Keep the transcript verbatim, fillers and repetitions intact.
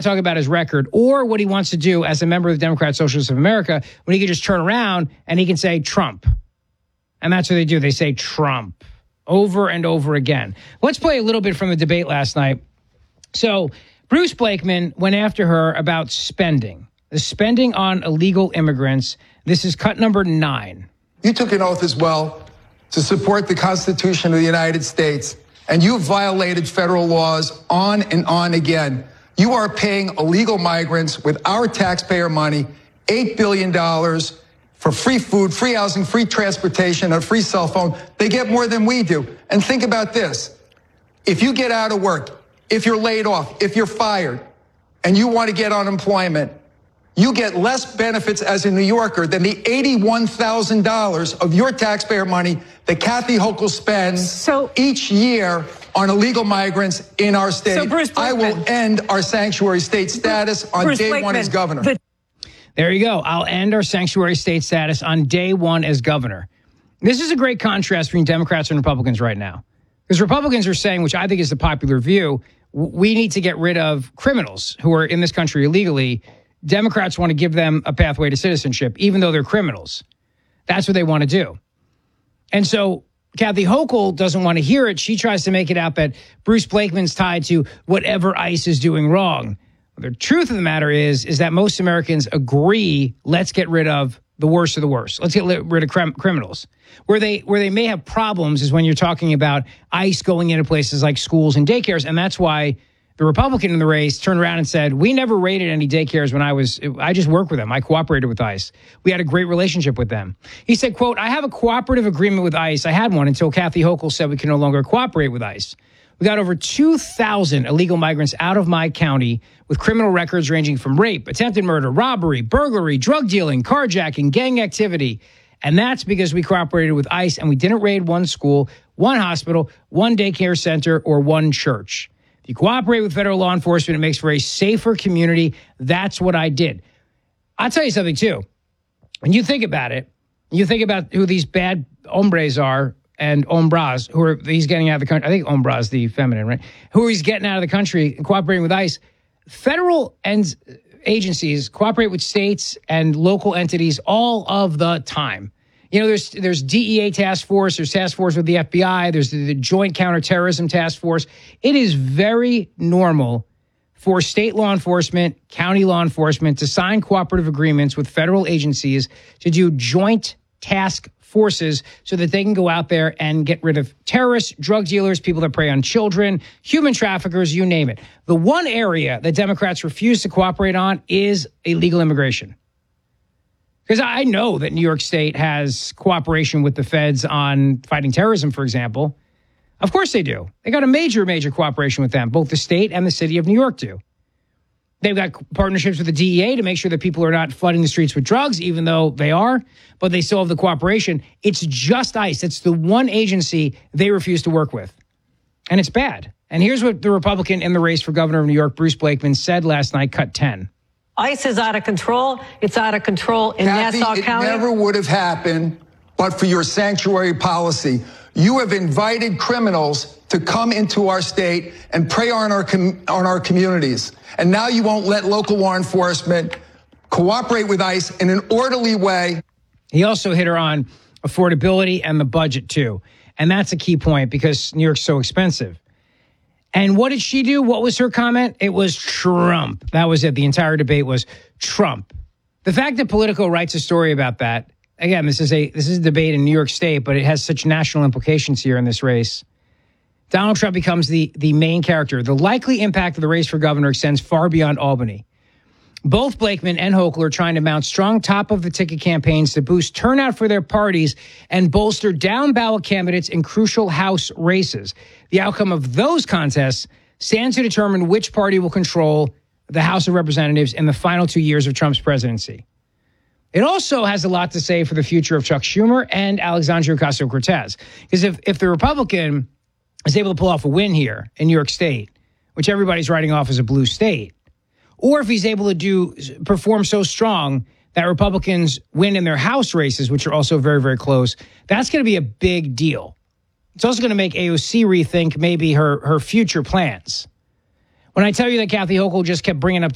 talk about his record or what he wants to do as a member of the Democrat Socialists of America, when he can just turn around and he can say Trump. And that's what they do. They say Trump over and over again. Let's play a little bit from the debate last night. So Bruce Blakeman went after her about spending, the spending on illegal immigrants. This is cut number nine. You took an oath as well to support the Constitution of the United States, and you violated federal laws on and on again. You are paying illegal migrants with our taxpayer money eight billion dollars for free food, free housing, free transportation, a free cell phone. They get more than we do. And think about this. If you get out of work, if you're laid off, if you're fired, and you want to get unemployment, you get less benefits as a New Yorker than the eighty-one thousand dollars of your taxpayer money that Kathy Hochul spends so, each year on illegal migrants in our state. So Bruce I will end our sanctuary state status on Bruce day Blakeman, one as governor. The- There you go. I'll end our sanctuary state status on day one as governor. This is a great contrast between Democrats and Republicans right now. Because Republicans are saying, which I think is the popular view, we need to get rid of criminals who are in this country illegally. Democrats want to give them a pathway to citizenship, even though they're criminals. That's what they want to do. And so Kathy Hochul doesn't want to hear it. She tries to make it out that Bruce Blakeman's tied to whatever ICE is doing wrong. The truth of the matter is, is that most Americans agree, let's get rid of the worst of the worst. Let's get rid of crim- criminals. Where they where they may have problems is when you're talking about ICE going into places like schools and daycares. And that's why the Republican in the race turned around and said, we never raided any daycares when I was, I just worked with them. I cooperated with ICE. We had a great relationship with them. He said, quote, I have a cooperative agreement with ICE. I had one until Kathy Hochul said we can no longer cooperate with ICE. We got over two thousand illegal migrants out of my county with criminal records ranging from rape, attempted murder, robbery, burglary, drug dealing, carjacking, gang activity. And that's because we cooperated with ICE and we didn't raid one school, one hospital, one daycare center, or one church. If you cooperate with federal law enforcement, it makes for a safer community. That's what I did. I'll tell you something, too. When you think about it, you think about who these bad hombres are and hombras, who are he's getting out of the country. I think hombra is the feminine, right? Who he's getting out of the country and cooperating with ICE. Federal and agencies cooperate with states and local entities all of the time. You know, there's there's D E A task force, there's task force with the F B I, there's the, the Joint Counterterrorism Task Force. It is very normal for state law enforcement, county law enforcement to sign cooperative agreements with federal agencies to do joint task forces so that they can go out there and get rid of terrorists, drug dealers, people that prey on children, human traffickers, you name it. The one area that Democrats refuse to cooperate on is illegal immigration. Because I know that New York State has cooperation with the feds on fighting terrorism, for example. Of course they do. They got a major, major cooperation with them. Both the state and the city of New York do. They've got partnerships with the D E A to make sure that people are not flooding the streets with drugs, even though they are, but they still have the cooperation. It's just ICE. It's the one agency they refuse to work with. And it's bad. And here's what the Republican in the race for governor of New York, Bruce Blakeman, said last night, cut ten. ICE is out of control. It's out of control in Kathy, Nassau it County. It never would have happened but for your sanctuary policy. You have invited criminals to come into our state and prey on our com- on our communities. And now you won't let local law enforcement cooperate with ICE in an orderly way. He also hit her on affordability and the budget, too. And that's a key point because New York's so expensive. And what did she do? What was her comment? It was Trump. That was it. The entire debate was Trump. The fact that Politico writes a story about that, again, this is a this is a debate in New York State, but it has such national implications here in this race. Donald Trump becomes the, the main character. The likely impact of the race for governor extends far beyond Albany. Both Blakeman and Hochul are trying to mount strong top-of-the-ticket campaigns to boost turnout for their parties and bolster down-ballot candidates in crucial House races. The outcome of those contests stands to determine which party will control the House of Representatives in the final two years of Trump's presidency. It also has a lot to say for the future of Chuck Schumer and Alexandria Ocasio-Cortez. Because if, if the Republican is able to pull off a win here in New York State, which everybody's writing off as a blue state, or if he's able to do perform so strong that Republicans win in their House races, which are also very, very close, that's going to be a big deal. It's also going to make A O C rethink maybe her, her future plans. When I tell you that Kathy Hochul just kept bringing up